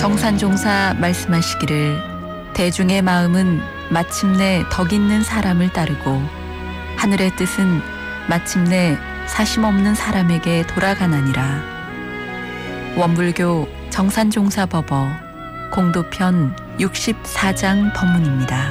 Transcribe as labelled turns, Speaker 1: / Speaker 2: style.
Speaker 1: 정산종사 말씀하시기를 대중의 마음은 마침내 덕 있는 사람을 따르고 하늘의 뜻은 마침내 사심없는 사람에게 돌아가나니라. 원불교 정산종사법어 공도편 64장 법문입니다.